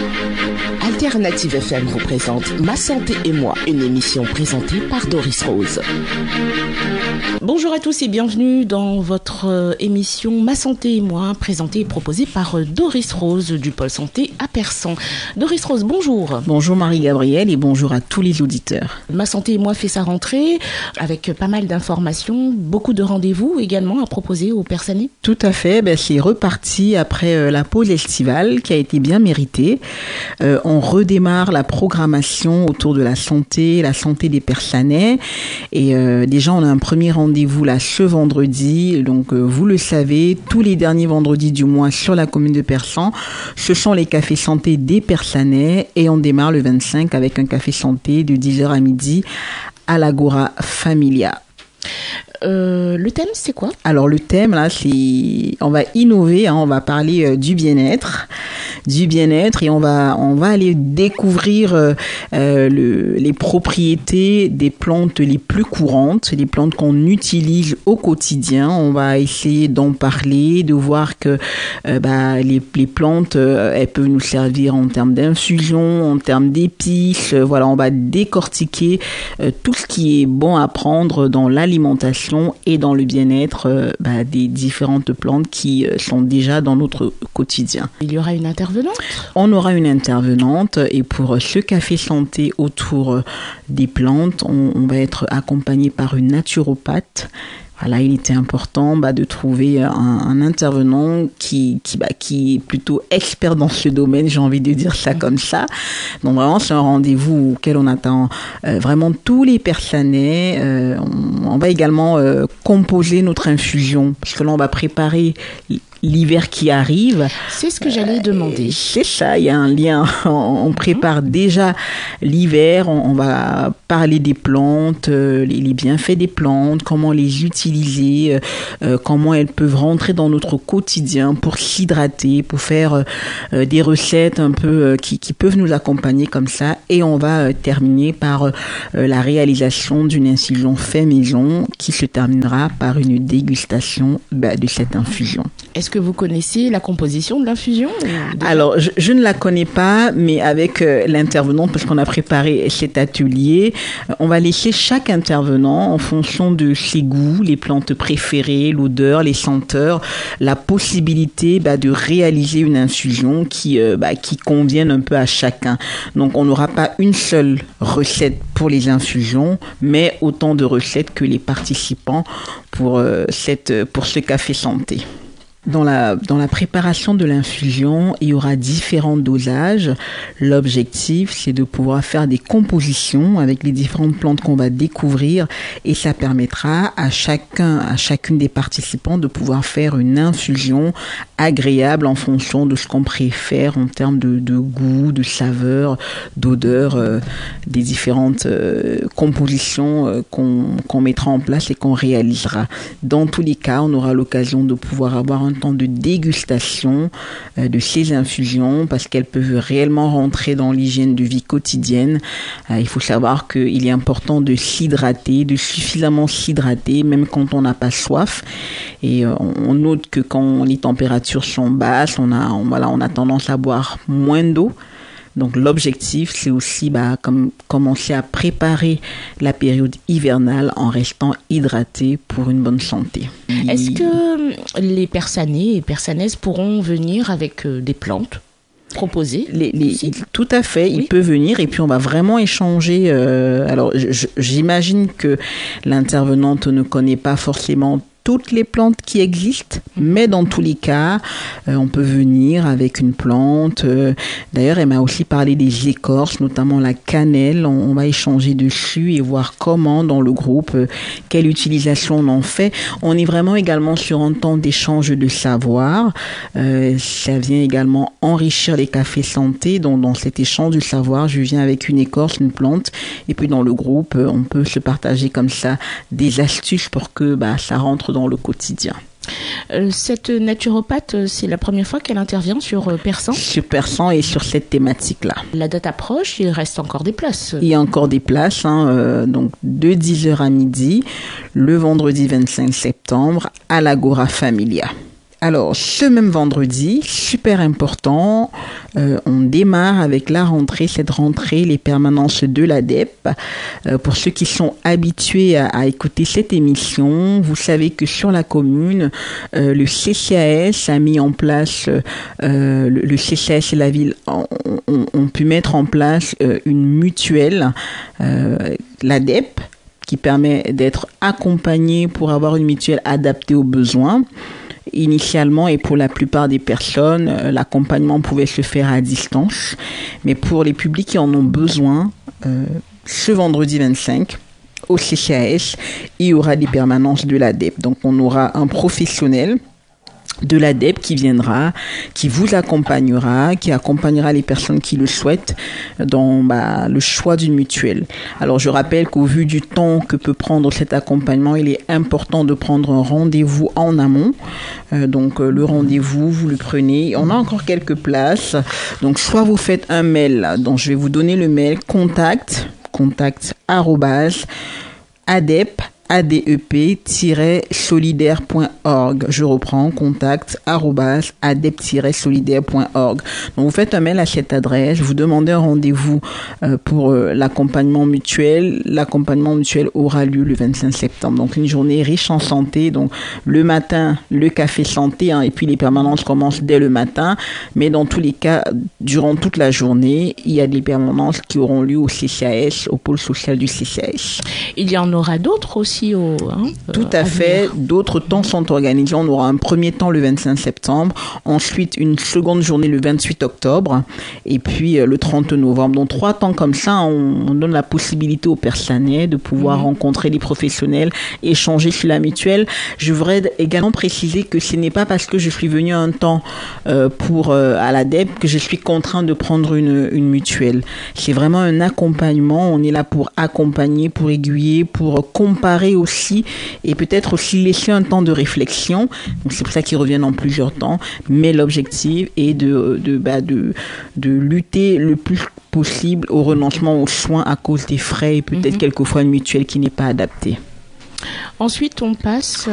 Alternative FM vous présente Ma Santé et moi, une émission présentée par Doris Rose. Bonjour à tous et bienvenue dans votre émission Ma Santé et moi, présentée et proposée par Doris Rose du pôle santé à Persan. Doris Rose, bonjour. Bonjour Marie-Gabrielle et bonjour à tous les auditeurs. Ma Santé et moi fait sa rentrée avec pas mal d'informations, beaucoup de rendez-vous également à proposer aux personnes. Tout à fait, c'est reparti après la pause estivale qui a été bien méritée. On redémarre la programmation autour de la santé des Persanais. Et déjà, on a un premier rendez-vous là ce vendredi. Donc, vous le savez, tous les derniers vendredis du mois sur la commune de Persan, ce sont les cafés santé des Persanais. Et on démarre le 25 avec un café santé de 10h à midi à l'Agora Familia. Le thème, c'est quoi? Alors, le thème, là, on va innover, on va parler du bien-être et on va aller découvrir les propriétés des plantes les plus courantes, les plantes qu'on utilise au quotidien. On va essayer d'en parler, de voir que les plantes, elles peuvent nous servir en termes d'infusion, en termes d'épices. Voilà, on va décortiquer tout ce qui est bon à prendre dans l'alimentation et dans le bien-être des différentes plantes qui sont déjà dans notre quotidien. Il y aura une intervenante? On aura une intervenante et pour ce café santé autour des plantes, on va être accompagné par une naturopathe. Voilà, il était important de trouver un intervenant qui est plutôt expert dans ce domaine, j'ai envie de dire ça comme ça. Donc vraiment, c'est un rendez-vous auquel on attend vraiment tous les Persanais. On va également composer notre infusion, parce que là, on va préparer l'hiver qui arrive. C'est ce que j'allais demander. C'est ça, il y a un lien. On prépare déjà l'hiver, on va parler des plantes, les bienfaits des plantes, comment les utiliser, comment elles peuvent rentrer dans notre quotidien pour s'hydrater, pour faire des recettes un peu qui peuvent nous accompagner comme ça. Et on va terminer par la réalisation d'une infusion fait maison qui se terminera par une dégustation de cette infusion. Est-ce que vous connaissez la composition de l'infusion? Alors, je ne la connais pas, mais avec l'intervenant, parce qu'on a préparé cet atelier, on va laisser chaque intervenant, en fonction de ses goûts, les plantes préférées, l'odeur, les senteurs, la possibilité de réaliser une infusion qui convienne un peu à chacun. Donc, on n'aura pas une seule recette pour les infusions, mais autant de recettes que les participants pour ce café santé. Dans la préparation de l'infusion, il y aura différents dosages. L'objectif, c'est de pouvoir faire des compositions avec les différentes plantes qu'on va découvrir et ça permettra à chacune des participants de pouvoir faire une infusion agréable en fonction de ce qu'on préfère en termes de goût, de saveur, d'odeur, des différentes compositions qu'on mettra en place et qu'on réalisera. Dans tous les cas, on aura l'occasion de pouvoir avoir un temps de dégustation de ces infusions parce qu'elles peuvent réellement rentrer dans l'hygiène de vie quotidienne. Il faut savoir qu'il est important de s'hydrater, de suffisamment s'hydrater même quand on n'a pas soif. Et on note que quand les températures sont basses, on a tendance à boire moins d'eau. Donc l'objectif, c'est aussi commencer à préparer la période hivernale en restant hydraté pour une bonne santé. Est-ce que les Persanais et Persanaises pourront venir avec des plantes proposées? Tout à fait, oui. Il peut venir et puis on va vraiment échanger. Alors j'imagine que l'intervenante ne connaît pas forcément toutes les plantes qui existent, mais dans tous les cas, on peut venir avec une plante. D'ailleurs, elle m'a aussi parlé des écorces, notamment la cannelle. On va échanger dessus et voir comment, dans le groupe, quelle utilisation on en fait. On est vraiment également sur un temps d'échange de savoir. Ça vient également enrichir les cafés santé. Donc, dans cet échange de savoir, je viens avec une écorce, une plante, et puis dans le groupe, on peut se partager comme ça des astuces pour que ça rentre dans le quotidien. Cette naturopathe, c'est la première fois qu'elle intervient sur Persan? Sur Persan et sur cette thématique-là. La date approche, il reste encore des places. Il y a encore des places, donc de 10h à midi, le vendredi 25 septembre, à l'Agora Familia. Alors, ce même vendredi, super important, on démarre avec cette rentrée, les permanences de l'ADEP. Pour ceux qui sont habitués à écouter cette émission, vous savez que sur la commune, le CCAS a mis en place, le CCAS et la ville ont pu mettre en place une mutuelle, l'ADEP, qui permet d'être accompagné pour avoir une mutuelle adaptée aux besoins. Initialement, et pour la plupart des personnes, l'accompagnement pouvait se faire à distance. Mais pour les publics qui en ont besoin, ce vendredi 25, au CCAS, il y aura des permanences de l'ADEP. Donc, on aura un professionnel de l'ADEP qui viendra, qui vous accompagnera, qui accompagnera les personnes qui le souhaitent dans le choix d'une mutuelle. Alors je rappelle qu'au vu du temps que peut prendre cet accompagnement, il est important de prendre un rendez-vous en amont. Donc le rendez-vous, vous le prenez. On a encore quelques places. Donc soit vous faites un mail, donc je vais vous donner le mail contact@adep-solidaire.org. Je reprends, contact@adep-solidaire.org. Donc vous faites un mail à cette adresse, vous demandez un rendez-vous pour l'accompagnement mutuel. L'accompagnement mutuel aura lieu le 25 septembre. Donc une journée riche en santé. Donc le matin, le café santé, et puis les permanences commencent dès le matin. Mais dans tous les cas, durant toute la journée, il y a des permanences qui auront lieu au CCAS, au pôle social du CCAS. Il y en aura d'autres aussi. Tout à fait. D'autres temps sont organisés. On aura un premier temps le 25 septembre, ensuite une seconde journée le 28 octobre et puis le 30 novembre. Donc 3 temps comme ça, on donne la possibilité aux personnels de pouvoir rencontrer les professionnels, échanger sur la mutuelle. Je voudrais également préciser que ce n'est pas parce que je suis venu un temps à l'ADEP que je suis contraint de prendre une mutuelle. C'est vraiment un accompagnement. On est là pour accompagner, pour aiguiller, pour comparer aussi et peut-être aussi laisser un temps de réflexion. Donc c'est pour ça qu'ils reviennent en plusieurs temps. Mais l'objectif est de lutter le plus possible au renoncement aux soins à cause des frais et peut-être quelquefois une mutuelle qui n'est pas adaptée. Ensuite, on passe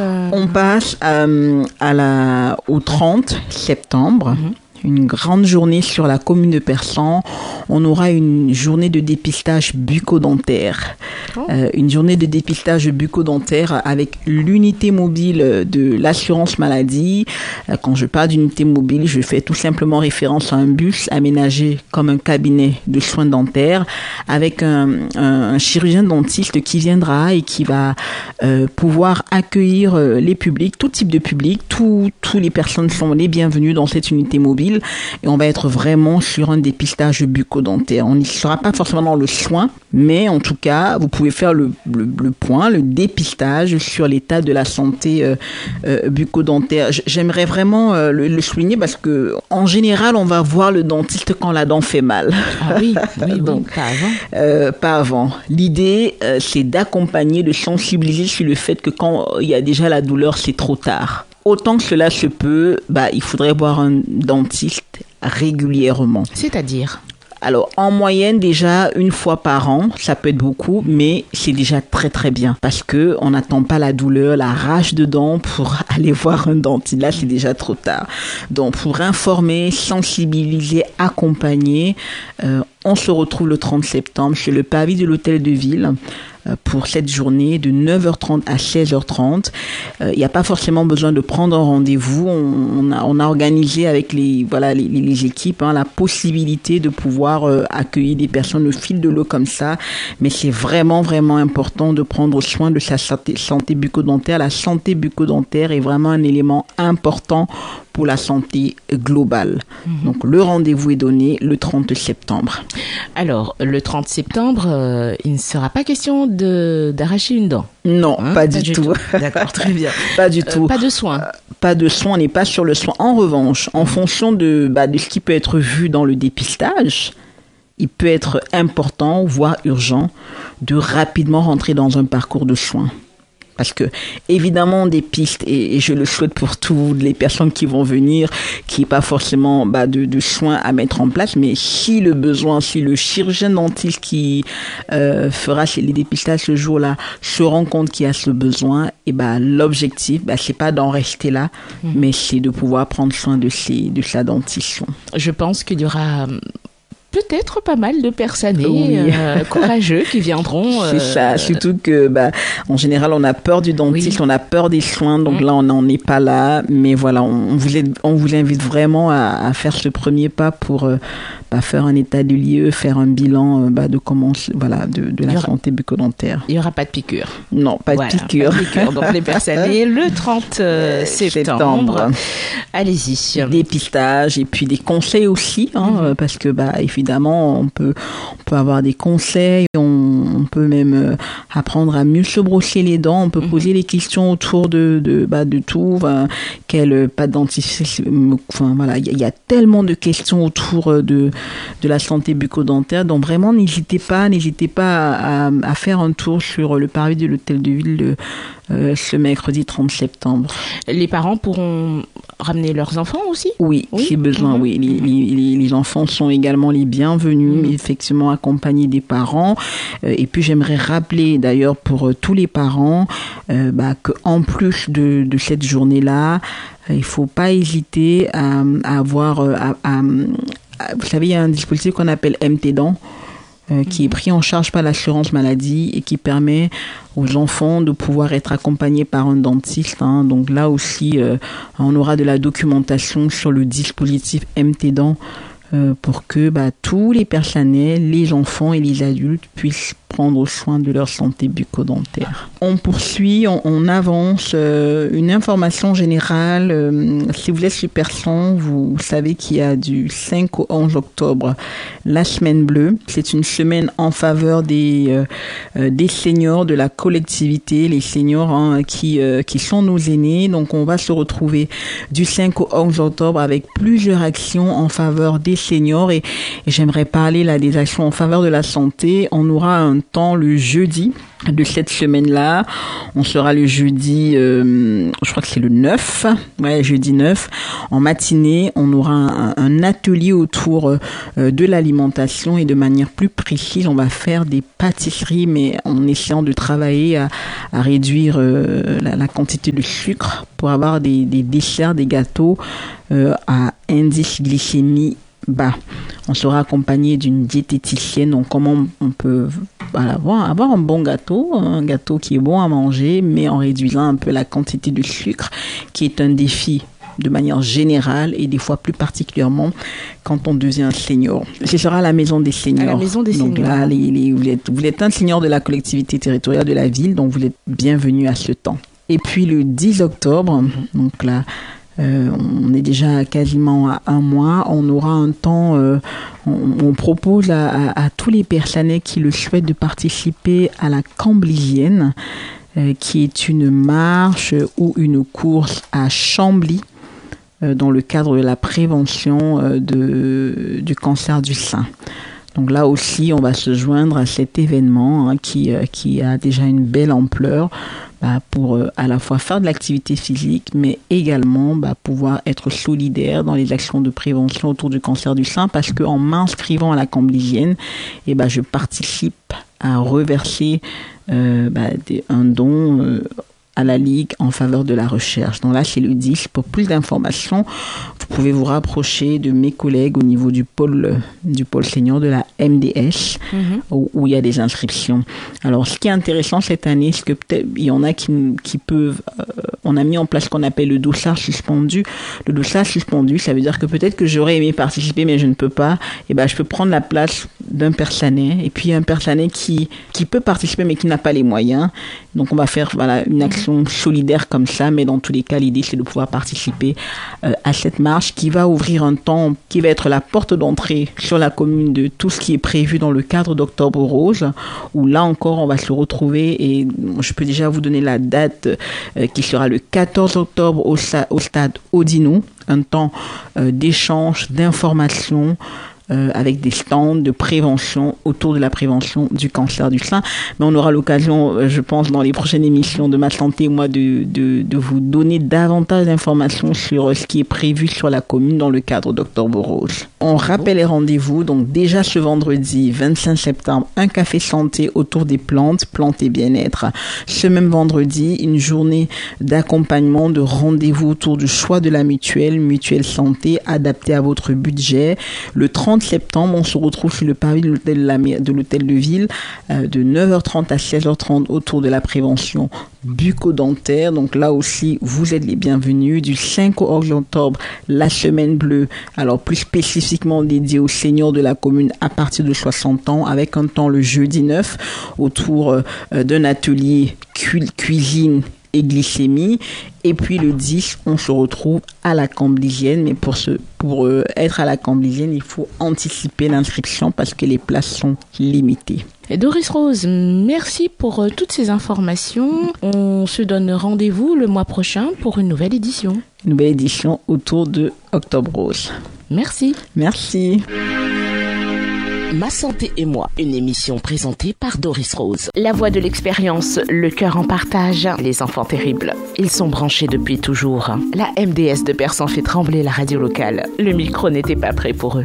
au 30 septembre. Une grande journée sur la commune de Persan. On aura une journée de dépistage bucco-dentaire. Une journée de dépistage bucco-dentaire avec l'unité mobile de l'assurance maladie. Quand je parle d'unité mobile, je fais tout simplement référence à un bus aménagé comme un cabinet de soins dentaires avec un chirurgien dentiste qui viendra et qui va pouvoir accueillir les publics, tout type de public. Tous les personnes sont les bienvenues dans cette unité mobile. Et on va être vraiment sur un dépistage bucco-dentaire. On n'y sera pas forcément dans le soin, mais en tout cas, vous pouvez faire le point, le dépistage sur l'état de la santé bucco-dentaire. J'aimerais vraiment le souligner parce que en général, on va voir le dentiste quand la dent fait mal. Ah oui, donc pas avant. Pas avant. L'idée, c'est d'accompagner, de sensibiliser sur le fait que quand il y a déjà la douleur, c'est trop tard. Autant que cela se peut, il faudrait voir un dentiste régulièrement. C'est-à-dire ? Alors, en moyenne, déjà, 1 fois par an, ça peut être beaucoup, mais c'est déjà très très bien parce que on n'attend pas la douleur, la rage de dents pour aller voir un dentiste. Là, c'est déjà trop tard. Donc, pour informer, sensibiliser, accompagner, on se retrouve le 30 septembre chez le pavis de l'hôtel de ville pour cette journée de 9h30 à 16h30. Il n'y a pas forcément besoin de prendre un rendez-vous. On a organisé avec les équipes la possibilité de pouvoir accueillir des personnes au fil de l'eau comme ça. Mais c'est vraiment, vraiment important de prendre soin de sa santé bucco-dentaire. La santé bucco-dentaire est vraiment un élément important pour la santé globale. Donc, le rendez-vous est donné le 30 septembre. Alors, le 30 septembre, il ne sera pas question d'arracher une dent. Non, pas du tout. D'accord, très bien. Pas du tout. Pas de soin. Pas de soin, on n'est pas sur le soin. En revanche, en fonction de ce qui peut être vu dans le dépistage, il peut être important, voire urgent, de rapidement rentrer dans un parcours de soins. Parce que, évidemment, des pistes, et je le souhaite pour toutes les personnes qui vont venir, qui n'ont pas forcément de soins à mettre en place, mais si le besoin, si le chirurgien dentiste qui fera les dépistages ce jour-là se rend compte qu'il y a ce besoin, et l'objectif, c'est pas d'en rester là, mais c'est de pouvoir prendre soin de sa dentition. Je pense qu'il y aura peut-être pas mal de personnes courageux qui viendront. C'est ça, surtout que en général on a peur du dentiste, on a peur des soins, donc là on n'en est pas là, mais voilà, on vous invite vraiment à faire ce premier pas pour faire un état des lieux, faire un bilan de comment de la santé bucco-dentaire. Il n'y aura pas de piqûre. Non, pas de piqûre. Donc les personnes le 30 septembre. Allez-y. Dépistage et puis des conseils aussi, parce que évidemment on peut avoir des conseils, on peut même apprendre à mieux se brosser les dents, on peut poser des questions autour de tout, quel pas de dentiste, il y a tellement de questions autour de la santé bucco-dentaire, donc vraiment n'hésitez pas à faire un tour sur le parvis de l'hôtel de ville ce mercredi 30 septembre. Les parents pourront ramener leurs enfants aussi? Oui, si besoin, oui. Les enfants sont également les bienvenus, effectivement accompagnés des parents. Et puis j'aimerais rappeler d'ailleurs pour tous les parents qu'en plus de cette journée-là, il faut pas hésiter à avoir... vous savez, il y a un dispositif qu'on appelle MT Dents, qui est pris en charge par l'assurance maladie et qui permet aux enfants de pouvoir être accompagnés par un dentiste. Donc là aussi, on aura de la documentation sur le dispositif MT Dents pour que tous les personnels, les enfants et les adultes puissent prendre soin de leur santé bucco-dentaire. On poursuit, on avance. Une information générale, si vous êtes super son, vous savez qu'il y a du 5 au 11 octobre la semaine bleue. C'est une semaine en faveur des seniors de la collectivité, les seniors qui sont nos aînés. Donc on va se retrouver du 5 au 11 octobre avec plusieurs actions en faveur des seniors et j'aimerais parler là des actions en faveur de la santé. On aura un temps le jeudi de cette semaine-là. On sera le jeudi, je crois que c'est le 9. Ouais, jeudi 9. En matinée, on aura un atelier autour de l'alimentation et de manière plus précise, on va faire des pâtisseries, mais en essayant de travailler à réduire la quantité de sucre pour avoir des desserts, des gâteaux à indice glycémie bas. On sera accompagné d'une diététicienne, donc comment on peut avoir un bon gâteau, un gâteau qui est bon à manger, mais en réduisant un peu la quantité de sucre, qui est un défi de manière générale et des fois plus particulièrement quand on devient senior. Ce sera à la maison des seniors. À la maison des donc seniors. Là, vous êtes un senior de la collectivité territoriale de la ville, donc vous êtes bienvenu à ce temps. Et puis le 10 octobre, donc là, on est déjà quasiment à un mois. On aura un temps, on propose à tous les personnels qui le souhaitent de participer à la Camblisienne, qui est une marche ou une course à Chambly, dans le cadre de la prévention du cancer du sein. Donc là aussi, on va se joindre à cet événement qui a déjà une belle ampleur pour à la fois faire de l'activité physique, mais également pouvoir être solidaire dans les actions de prévention autour du cancer du sein, parce qu'en m'inscrivant à la Camblisienne, je participe à reverser un don à la Ligue en faveur de la recherche. Donc là, c'est le 10. Pour plus d'informations, vous pouvez vous rapprocher de mes collègues au niveau du pôle senior de la MDS, où il y a des inscriptions. Alors, ce qui est intéressant cette année, c'est que peut-être il y en a qui peuvent... on a mis en place ce qu'on appelle le dossard suspendu. Le dossard suspendu, ça veut dire que peut-être que j'aurais aimé participer, mais je ne peux pas. Je peux prendre la place d'un personnel, et puis un personnel qui peut participer, mais qui n'a pas les moyens. Donc, on va faire une action solidaire comme ça, mais dans tous les cas, l'idée, c'est de pouvoir participer à cette marche qui va ouvrir un temps, qui va être la porte d'entrée sur la commune de tout ce qui est prévu dans le cadre d'Octobre Rose, où là encore, on va se retrouver, et je peux déjà vous donner la date qui sera le 14 octobre au stade Odinou, un temps d'échange, d'information, avec des stands de prévention autour de la prévention du cancer du sein. Mais on aura l'occasion, je pense, dans les prochaines émissions de Ma Santé, moi, de vous donner davantage d'informations sur ce qui est prévu sur la commune dans le cadre d'Octobre Rose. On rappelle les rendez-vous. Donc déjà ce vendredi 25 septembre, un café santé autour des plantes et bien-être. Ce même vendredi, une journée d'accompagnement, de rendez-vous autour du choix de la mutuelle santé adaptée à votre budget. Le 30 septembre, on se retrouve sur le parvis de l'hôtel de ville de 9h30 à 16h30 autour de la prévention bucco-dentaire. Donc là aussi, vous êtes les bienvenus. Du 5 au 11 octobre, la semaine bleue, alors plus spécifiquement dédiée aux seniors de la commune à partir de 60 ans, avec un temps le jeudi 9 autour d'un atelier cuisine et glycémie. Et puis le 10, on se retrouve à la Camblisienne. Mais pour être à la Camblisienne, il faut anticiper l'inscription parce que les places sont limitées. Et Doris Rose, merci pour toutes ces informations. On se donne rendez-vous le mois prochain pour une nouvelle édition. Une nouvelle édition autour de Octobre Rose. Merci. Merci. Ma santé et moi, une émission présentée par Doris Rose. La voix de l'expérience, le cœur en partage, les enfants terribles. Ils sont branchés depuis toujours. La MDS de Persan fait trembler la radio locale. Le micro n'était pas prêt pour eux.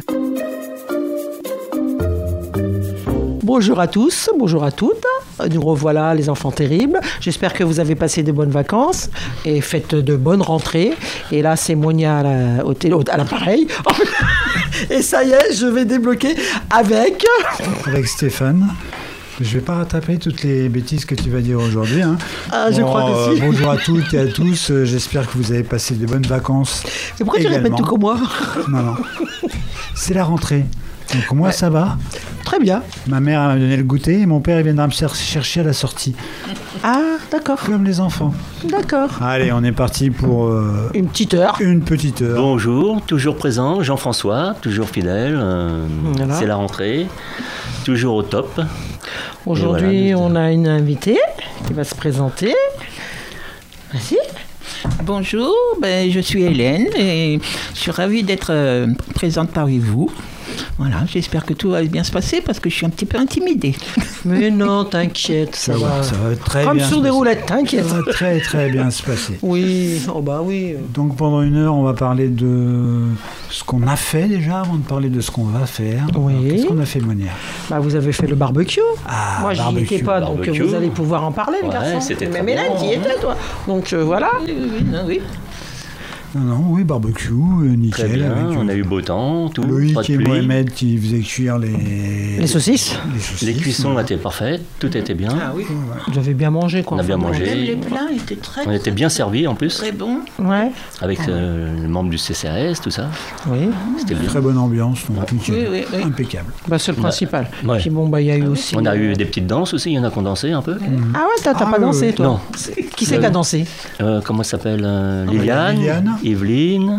Bonjour à tous, bonjour à toutes. Nous revoilà les enfants terribles. J'espère que vous avez passé de bonnes vacances et faites de bonnes rentrées. Et là, c'est Monia à l'appareil. Et ça y est, je vais débloquer avec Stéphane. Je ne vais pas rattraper toutes les bêtises que tu vas dire aujourd'hui. Hein. Ah, je crois que si. Bonjour à toutes et à tous. J'espère que vous avez passé de bonnes vacances. Et pourquoi tu répètes tout comme moi ? Non. C'est la rentrée. Donc moi, ça va. Très bien. Ma mère m'a donné le goûter et mon père il viendra me chercher à la sortie. Ah, d'accord. Comme les enfants. D'accord. Allez, on est parti pour... une petite heure. Une petite heure. Bonjour, toujours présent, Jean-François, toujours fidèle. Voilà. C'est la rentrée, toujours au top. Aujourd'hui, on a une invitée qui va se présenter. Merci. Bonjour, je suis Hélène et je suis ravie d'être présente parmi vous. Voilà, j'espère que tout va bien se passer parce que je suis un petit peu intimidée. Mais non, t'inquiète, ça va très comme bien. sur des roulettes, t'inquiète. Ça va très très bien se passer. Oui, oui. Donc pendant une heure, on va parler de ce qu'on a fait déjà avant de parler de ce qu'on va faire. Oui. Alors, qu'est-ce qu'on a fait, Monia ? Vous avez fait le barbecue. Moi, j'y étais pas, donc vous allez pouvoir en parler, les garçons. C'était même Hélène, t'y étais, toi. Donc voilà. Oui. Oui, barbecue, nickel. Très bien, on a eu beau temps, tout. Loïc et Mohamed qui faisaient cuire les saucisses. Les cuissons étaient parfaites, tout était bien. Ah oui. Vous avez bien mangé, quoi. On a bien mangé. Même les plats étaient très... On était bien servis en plus. Très bon. Ouais. Avec les membres du CCRS, tout ça. Oui. C'était bien. Très bonne ambiance, donc nickel. Oui. Impeccable. C'est le principal. Ouais. Puis il y a eu aussi... On a eu des petites danses aussi, il y en a qui ont dansé un peu. Ah ouais, t'as pas dansé, toi? Non. Qui c'est qui a dansé? Comment ça s'appelle Liliane, Evelyne,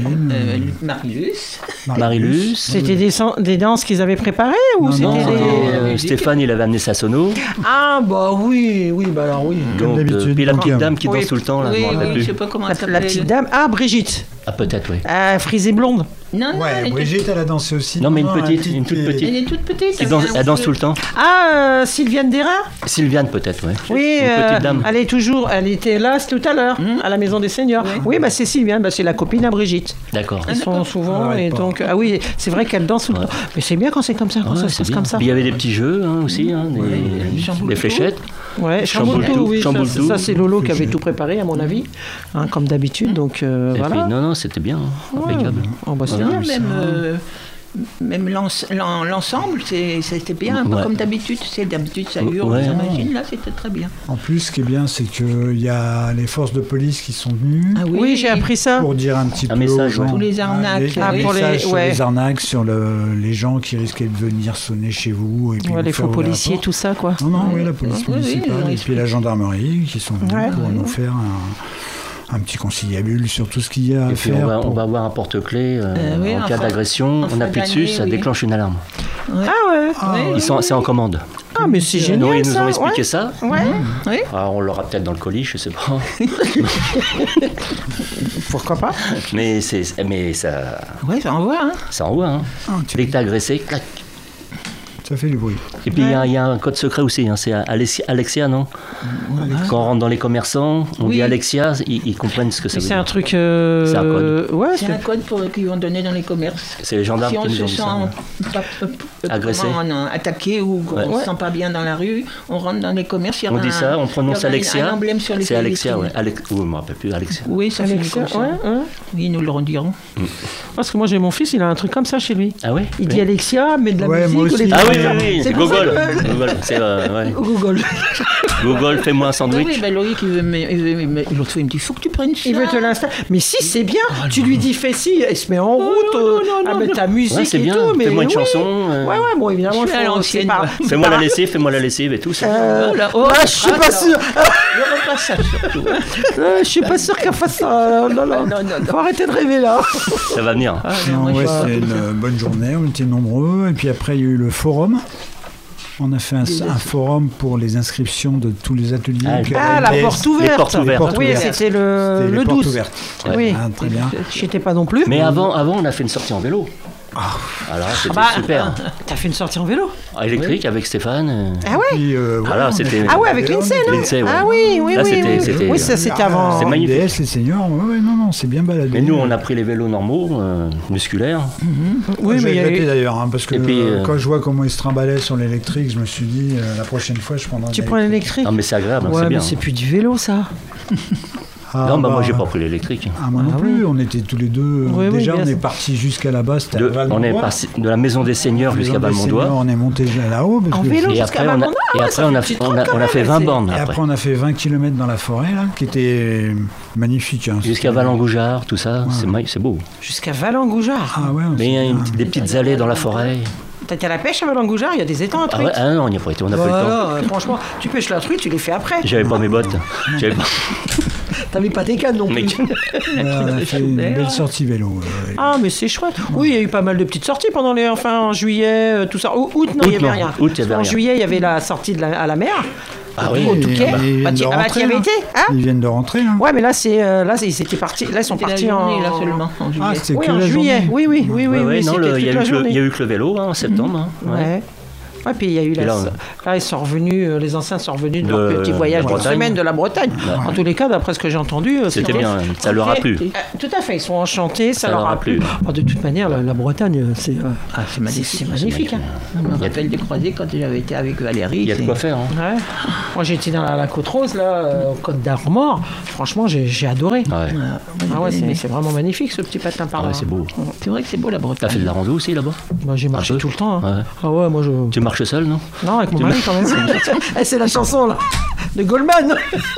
Marilus. C'était des danses qu'ils avaient préparées ou c'était Stéphane, il avait amené sa sono. Ah oui, alors oui. Donc, puis la petite dame qui danse tout le temps, là, je me rappelle je plus. sais pas comment elle s'appelle. La petite dame, Brigitte. Ah, peut-être, oui. Frisée blonde. Non, Brigitte, elle a dansé aussi. Non, mais une toute petite. Elle est toute petite. Elle danse tout le temps. Sylviane Dérin. Sylviane, peut-être, oui. Oui, une petite dame. Elle était là tout à l'heure, à la Maison des Seniors. Oui, c'est Sylviane, c'est la copine à Brigitte. D'accord. Ils sont souvent, et donc, oui, c'est vrai qu'elle danse tout le temps. Mais c'est bien quand c'est comme ça, quand ça se passe comme ça. Puis il y avait des petits jeux aussi, des fléchettes. Ouais, Chamboultou, oui. Ça, c'est Lolo qui avait tout préparé, à mon avis, comme d'habitude. Donc, voilà. Puis, non, c'était bien, impeccable. C'est bien, même l'ensemble, c'était bien, un peu comme d'habitude. D'habitude, ça hurle, j'imagine. Là, c'était très bien. En plus, ce qui est bien, c'est qu'il y a les forces de police qui sont venues. Ah oui, j'ai appris ça. Pour dire un petit peu message, aux gens, pour les arnaques. Sur les arnaques, sur les gens qui risquaient de venir sonner chez vous. Et puis les faux policiers, tout ça, quoi. Non, la police municipale et puis la gendarmerie qui sont venus pour nous faire un petit conciliabule sur tout ce qu'il y a à faire. On va avoir un porte-clés en cas d'agression. On appuie dessus, ça déclenche une alarme. Ah ouais. C'est en commande. Ah, mais c'est génial. Ils nous ça. ont expliqué ça. Ouais. Oui. Alors, on l'aura peut-être dans le colis, je sais pas. Pourquoi pas? Mais ça. Ouais, ça envoie, hein. Ça envoie, hein. Dès que t'es agressé, clac. Ça fait du bruit. Et puis il y a un code secret aussi, hein, c'est Alexia, non? Quand on rentre dans les commerçants, on dit Alexia, ils comprennent ce que ça veut dire. C'est un truc. C'est un code. Ouais, C'est un code qu'ils vont donner dans les commerces. C'est les gendarmes Si on qui nous se ont sent dit ça. Agressé. Attaqué ou on se sent pas bien dans la rue, on rentre dans les commerces. On dit ça, on prononce Alexia. Un emblème sur les c'est Alexia, ouais. vitrines. Oui, je ne me rappelle plus, Alexia. Oui, ça fait comme ça. Ouais. Oui, ils nous le rediront. Parce que moi j'ai mon fils, il a un truc comme ça chez lui. Ah ouais? Il dit Alexia, mais de la Ouais, musique. moi ou aussi. les Ah trucs oui, comme ça. oui, c'est pour ça Google. que- Google, c'est ouais. Google. Google, fais-moi un sandwich. Oui, ben Loïc, l'autre fois, il me dit, faut que tu prennes ça. Il veut te l'installer. Mais si, c'est bien. Tu lui dis fais ci, il se met en route à mettre ta musique Ouais, c'est et bien. tout. Mais Fais-moi une oui. chanson. Ouais, bon, évidemment, Je suis à l'ancienne, moi. Fais-moi la lessive et tout ça. je suis pas sûr. Le repassage, surtout. Je suis pas sûr qu'elle fasse ça. Non. Faut arrêter de rêver là. Ça va venir. Non, ouais, c'était une bonne journée, on était nombreux. Et puis après, il y a eu le forum. On a fait un forum pour les inscriptions de tous les ateliers. Ah, la porte ouverte. Les portes ouvertes. Oui, c'était C'était le les portes 12. ouvertes. Oui. Ah, très bien. J'y étais pas non plus. Mais avant, on a fait une sortie en vélo. Alors, c'était super. T'as fait une sortie en vélo? Électrique avec Stéphane. Ah ouais? Puis, Voilà, c'était. Ah ouais, avec l'INSEE, non? L'INSEE, ouais. Ah oui. Là, c'était- Oui, ça c'était avant. C'est magnifique. DS, les seniors, non, c'est bien baladé. Mais nous, on a pris les vélos normaux, musculaires. Oui, mais il y a regretté eu- d'ailleurs, hein, parce que Et puis, quand je vois comment ils se trimballaient sur l'électrique, je me suis dit, la prochaine fois, je prendrai Tu un prends l'électrique? Non, mais c'est agréable, Ouais, c'est bien. mais c'est plus du vélo ça. Ah, Non, bah, moi, bah, j'ai pas pris l'électrique. moi non plus, on était tous les deux. Oui, déjà, bien on est sûr. parti jusqu'à là-bas, c'était à On est Valmondois. passé de la maison des seigneurs jusqu'à Valmondois. On est monté là-haut. parce En que- vélo Et jusqu'à après, Valmondois? on a fait 20 bornes Et après. après, on a fait 20 km dans la forêt, là, qui était magnifique. Hein. Jusqu'à Valengoujard, tout ça, c'est beau. Jusqu'à Valengoujard. Ah ouais, Mais il y a des petites allées dans la forêt. T'as été à la pêche à Valengoujard? Il y a des étangs à Ah, trucs. ouais, ah non, on n'y a pas été, on n'a pas eu le temps. Voilà, franchement, tu pêches la truite, tu les fais après. J'avais pas mes bottes. J'avais pas- T'avais pas tes cannes non plus. Mec. on a fait une belle sortie vélo. Ah, mais c'est chouette. Oui, il y a eu pas mal de petites sorties pendant en juillet, tout ça. Août, non, il n'y avait non. rien. Août, il y avait En rien. juillet, il y avait la sortie à la mer. Ah oui, au Touquet. ils viennent de Tu rentrer, y avais là. été, hein? Ils viennent de rentrer. Hein. Ouais, mais là, ils étaient partis. Là, ils sont C'était la partis journée, en. là, seulement, en juillet. Ah, c'était Oui, que en la juillet. journée. Oui, Ouais, ouais, non, c'était il y a toute la eu journée. que le vélo hein, en septembre. hein, ouais. Ouais. Ouais, puis il y a eu Et là, là, ils sont revenus, les anciens sont revenus de leur De petit voyage la d'une Bretagne. semaine de la Bretagne. En tous les cas, d'après ce que j'ai entendu, C'était bien, ça leur a plu. Tout à fait, ils sont enchantés, ça, Ça leur a plu. Oh, de toute manière, la Bretagne, c'est magnifique. c'est magnifique. Hein. Je me rappelle des croisés quand j'avais été avec Valérie. Il y a de quoi faire. Hein. Ouais. Moi, j'ai été dans la Côte Rose, là, au Côte d'Armor. Franchement, j'ai adoré. Ouais. Ah ouais, c'est vraiment magnifique ce petit patin par Ah là. ouais, c'est beau. C'est vrai que c'est beau la T'as Bretagne. fait de la rando aussi là-bas? Moi, j'ai marché peu. tout le temps. Hein. Ouais. Ah ouais, moi je. Tu marches seul, non? Non, avec mon mari quand même. Eh, c'est la chanson là de Goldman.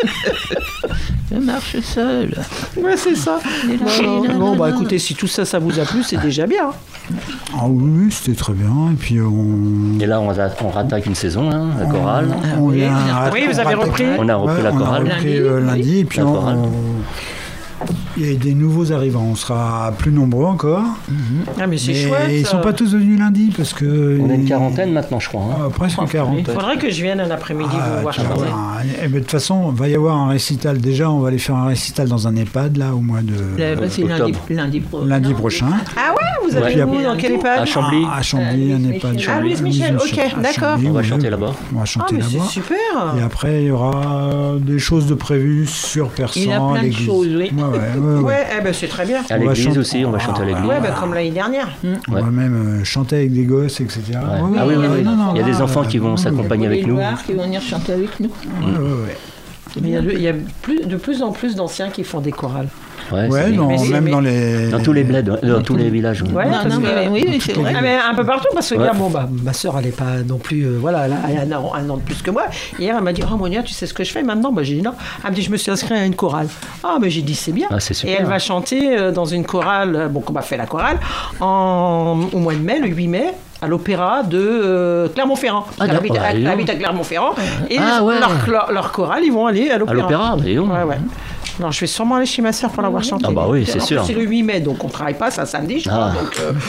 Je marche seul. Ouais, c'est ça. Bon, bah écoutez, si tout ça, ça vous a plu, c'est déjà bien. Ah oui, c'était très bien. Et puis on. Et là, on rattaque une saison, hein, la chorale. On vient Oui, vous avez repris. On a repris la chorale. On a repris lundi. Et puis La chorale. il y a des nouveaux arrivants. On sera plus nombreux encore. Ah, mais c'est Mais chouette. ils sont pas tous venus lundi parce que. On a une quarantaine maintenant, je crois. Hein. Presque 40. Il faudrait que je vienne un après-midi vous voir Tu vas chanter. voir. Eh ben, de toute façon, il va y avoir un récital. Déjà, on va aller faire un récital dans un EHPAD là au mois de C'est Octobre. lundi prochain. Ah ouais, vous avez Ouais. où dans quel EHPAD? À Chambly. À Chambly, un EHPAD. Ah, Louise Michel, ok, À d'accord. Chambly, On va ouais. chanter là-bas. On va Ah, chanter mais c'est là-bas. super. Et après, il y aura des choses de prévues sur Persan. Il y a plein à de l'église. choses, oui. Ouais. Ouais, eh ben c'est très bien. À On va l'église chanter. aussi, on va chanter à l'église. Ouais, bah, comme l'année dernière. On va même chanter avec des gosses, etc. Ouais. Ouais, Ah oui, oui, oui. non, Il y a des là, enfants qui vont s'accompagner avec nous. Qui vont venir chanter avec nous. Ouais. Mais il y a de plus en plus d'anciens qui font des chorales. Ouais, Ouais, c'est bien. Mais- dans les. Dans tous les bleds, dans tous les villages. Ouais, Non, parce non, que- mais oui, c'est vrai. Ah, mais un peu partout, parce que Ouais. hier, bon, bah, ma soeur, elle n'est pas non plus. Voilà, elle a un an de plus que moi. Hier, elle m'a dit: Oh, Monia, tu sais ce que je fais maintenant? Bah, j'ai dit non. Elle me dit: Je me suis inscrite à une chorale. Ah, mais j'ai dit: C'est bien. Ah, c'est super. Et elle va chanter dans une chorale, bon, qu'on m'a fait la chorale, au mois de mai, le 8 mai, à l'opéra de Clermont-Ferrand. Ah, Elle habite, d'accord. elle habite à Clermont-Ferrand. Et Ah, ouais. leur chorale, ils vont aller à À l'opéra. l'opéra, mais Ouais, ouais. Non, je vais sûrement aller chez ma sœur pour la voir chanter. Ah bah oui, c'est En plus, sûr. c'est le 8 mai, donc on travaille pas, c'est un samedi, je crois.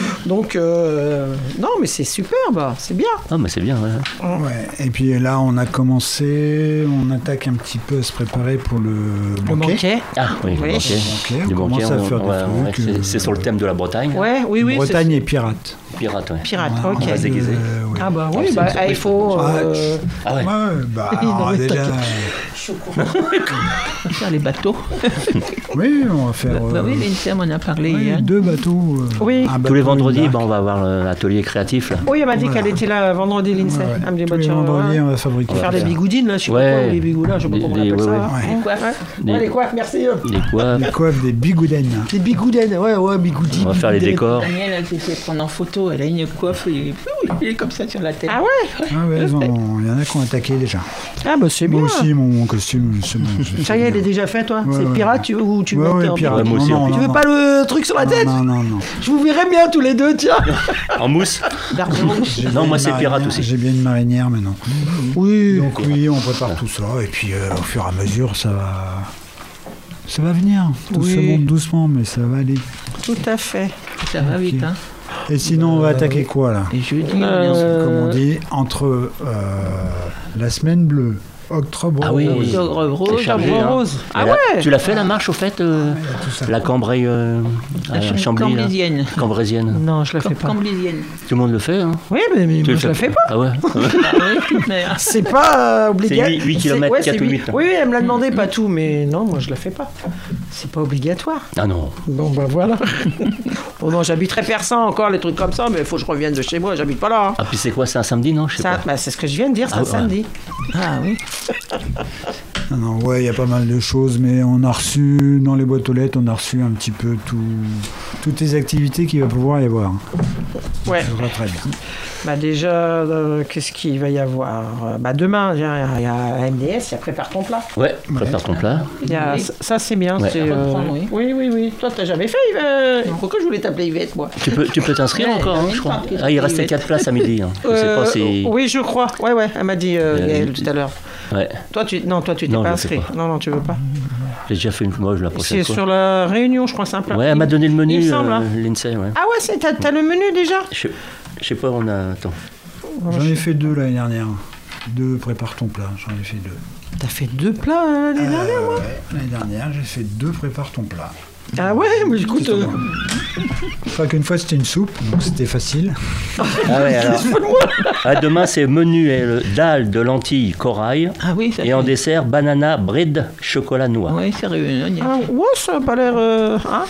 Non, mais c'est superbe, c'est bien. Ah, mais c'est bien, ouais. Ouais. Et puis là, on attaque un petit peu à se préparer pour le banquet. Ah oui, Oui. le banquet. On commence à faire des trucs. C'est sur le thème de la Bretagne. Ouais, oui. Bretagne et pirates. Pirate, ouais. Pirate, Ouais, ok. On va se déguiser. ouais. Ah bah oui, il faut... Ah ouais. Alors, déjà, On va faire les bateaux. oui, on va faire Oui, l'INSEM, on a parlé hier. 2 bateaux. Oui. Un bateau, Tous les une vendredis, barque. on va avoir l'atelier créatif, là. Oui, elle m'a dit Voilà. qu'elle était là vendredi, l'INSEE. Ouais. Elle me dit, Tous bah, les tiens, vendredis, ouais. on va fabriquer. Faire des bigoudines, là, je sais pas Ouais. quoi, ou les bigoudins, je sais pas comment on Des- appelle ça. ouais, hein. ouais. Hein, quoi, ouais. Des- Ouais, les quoi, merci. Les coiffes. Les coiffes des bigoudaines. Des bigoudines, ouais, bigoudines. On va faire les décors. Daniel, elle s'est fait prendre en photo. Elle a une coiffe, il est comme ça sur la tête. Ah ouais. Ah ouais, il y en a qui ont attaqué déjà. Ah bah c'est bien. Moi aussi, mon costume, c'est bon. Ça y est, elle est déjà fait, toi. Ouais, C'est ouais. pirate, tu veux ou tu veux Ouais, monter ouais, en pirate. Ouais, moi aussi, Non, en non, Tu veux non, pas le truc sur la tête? Non. Je vous verrais bien tous les deux, tiens. En mousse. J'ai Non, bien moi, une c'est pirate marinière, aussi. J'ai bien une marinière maintenant. Oui. Donc oui, on prépare tout ça et puis au fur et à mesure, ça va venir. Tout Oui. se monte doucement, mais ça va aller. Tout à fait. Ça va vite, hein. Et sinon, on va attaquer quoi là? Et jeudi, on est Comme on dit, entre la semaine bleue, octobre Ah oui. rose. en octobre rose. C'est chargé, Octobre hein. rose. Ah Mais là, ouais. Tu l'as fait la marche au fait tout ça. La Cambrai à Chambly là. Cambrésienne. Cambrésienne. Non, je la fais pas. Cambrésienne. Tout le monde le fait, hein. Oui, mais Tu moi, le je la fais pas. Ah ouais. Ah oui, mais, C'est pas obligatoire. C'est 8 kilomètres, 4 ou 8, hein. Oui, elle me l'a demandé, pas tout, mais non, moi je la fais pas. C'est pas obligatoire. Ah non. Bon, bah voilà. Bon, non, j'habiterai Persan encore, les trucs comme ça, mais il faut que je revienne de chez moi, j'habite pas là. hein. Ah puis c'est quoi, c'est un samedi, non? Je sais Ça, pas. bah, c'est ce que je viens de dire, c'est Ah, un ouais. samedi. Ah oui. Non, ouais, il y a pas mal de choses, mais on a reçu, dans les boîtes aux lettres, on a reçu un petit peu toutes les activités qu'il va pouvoir y avoir. Ouais. Ça sera très bien. Bah déjà, qu'est-ce qu'il va y avoir? Bah demain, il y a MDS, il y a Prépare ton plat. Ouais, prépare ton plat. Il y a, Oui. ça c'est bien. Ouais. c'est, Ça reprend, oui. Oui. Toi, t'as jamais fait, Yves? Pourquoi je voulais t'appeler Yvette, moi? Tu peux t'inscrire Ouais, encore, hein, il y a je crois. une part Ah, il qui restait est 4 places à midi. Hein. Je sais pas si. Oui, je crois. Ouais, elle m'a dit Yael, tout à l'heure. Ouais, Toi, tu t'es Non, pas je le inscrit. fais pas. Non, tu veux pas. j'ai déjà fait une fois, la prochaine C'est fois. sur la Réunion, je crois, c'est un plat. Ouais, elle m'a donné le menu, Il me semble, hein. l'INSEE, ouais. Ah ouais, t'as le menu déjà? Je sais pas, on a. Attends. J'en ai fait 2 l'année dernière. 2 prépare ton plat, j'en ai fait 2. T'as fait 2 plats l'année dernière, moi? Ouais, l'année dernière, j'ai fait 2 prépare ton plat. Ah ouais, mais écoute... Enfin qu'une fois c'était une soupe, donc c'était facile. Ah ouais, alors. Ah, demain, c'est menu dalle de lentilles corail. Ah oui, ça Et en dessert, banana, bread, chocolat noix. Oui, c'est réunion. Ah, ouais, ça a pas l'air... Hein?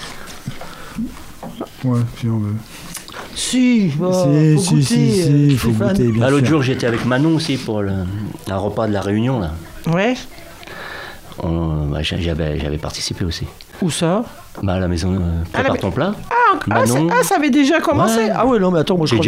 Ouais, si on veut. Si, bah, faut si, goûter, il faut Stéphane. goûter, bien Ah, l'autre sûr. jour, j'étais avec Manon aussi pour un repas de la Réunion. Là. Ouais. J'avais participé aussi. Où ça? Bah, à la maison, prépare ton plat. Manon. Ça avait déjà commencé. Ouais. Ah ouais, non, mais attends, moi je J'ai